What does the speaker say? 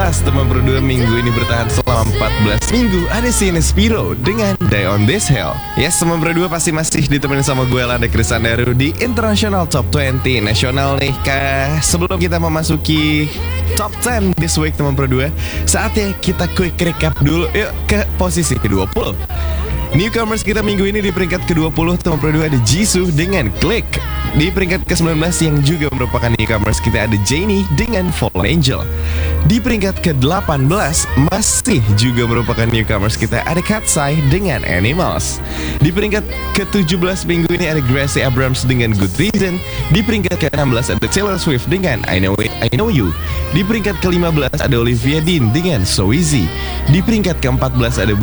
teman berdua minggu ini bertahan selama 14 minggu. Ada si Nespiro dengan Die on This Hill. Yes, teman berdua pasti masih ditemenin sama gue Landa Krisandaru di International Top 20 Nasional nih. Sebelum kita memasuki Top 10 this week teman berdua, saatnya kita quick recap dulu. Yuk ke posisi ke-20. Newcomers kita minggu ini di peringkat ke-20 teman berdua ada Jisoo dengan Click. Di peringkat ke-19 yang juga merupakan newcomers kita ada Jennie dengan Fallen Angel. Di peringkat ke-18 masih juga merupakan newcomers kita ada Katseye dengan Animals. Di peringkat ke-17 minggu ini ada Gracie Abrams dengan Good Reason. Di peringkat ke-16 ada Taylor Swift dengan I Know It, I Know You. Di peringkat ke-15 ada Olivia Dean dengan So Easy. Di peringkat ke-14 ada